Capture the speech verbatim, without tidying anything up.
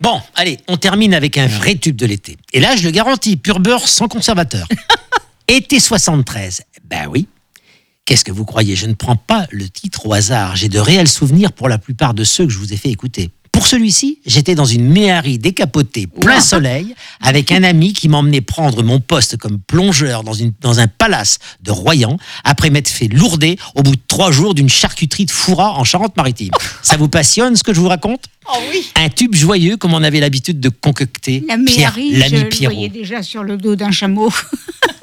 Bon, allez, on termine avec un vrai tube de l'été. Et là, je le garantis, pur beurre sans conservateur. Été soixante-treize. Ben oui. Qu'est-ce que vous croyez? Je ne prends pas le titre au hasard. J'ai de réels souvenirs pour la plupart de ceux que je vous ai fait écouter. Pour celui-ci, j'étais dans une méhari décapotée, plein soleil, avec un ami qui m'emmenait prendre mon poste comme plongeur dans, une, dans un palace de Royan, après m'être fait lourder au bout de trois jours d'une charcuterie de Foura en Charente-Maritime. Ça vous passionne ce que je vous raconte? Oh oui. Un tube joyeux comme on avait l'habitude de concocter La Pierre, méhari, l'ami je le Pierrot. voyais déjà sur le dos d'un chameau.